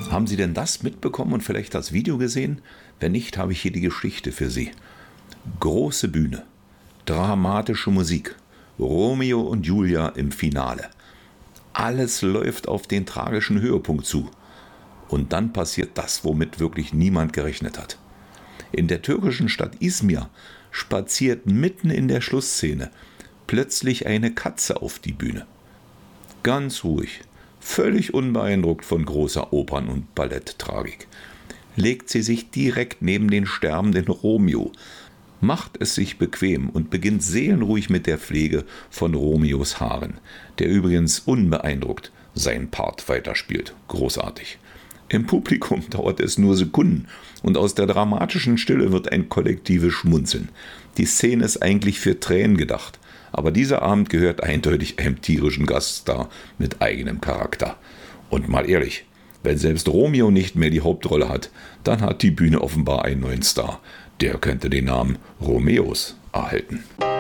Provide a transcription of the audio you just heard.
Haben Sie denn das mitbekommen und vielleicht das Video gesehen? Wenn nicht, habe ich hier die Geschichte für Sie. Große Bühne, dramatische Musik, Romeo und Julia im Finale. Alles läuft auf den tragischen Höhepunkt zu. Und dann passiert das, womit wirklich niemand gerechnet hat. In der türkischen Stadt Izmir spaziert mitten in der Schlussszene plötzlich eine Katze auf die Bühne. Ganz ruhig, völlig unbeeindruckt von großer Opern- und Balletttragik, legt sie sich direkt neben den sterbenden Romeo, macht es sich bequem und beginnt seelenruhig mit der Pflege von Romeos Haaren, der übrigens unbeeindruckt seinen Part weiterspielt. Großartig. Im Publikum dauert es nur Sekunden und aus der dramatischen Stille wird ein kollektives Schmunzeln. Die Szene ist eigentlich für Tränen gedacht, aber dieser Abend gehört eindeutig einem tierischen Gaststar mit eigenem Charakter. Und mal ehrlich, wenn selbst Romeo nicht mehr die Hauptrolle hat, dann hat die Bühne offenbar einen neuen Star. Der könnte den Namen Romeos erhalten.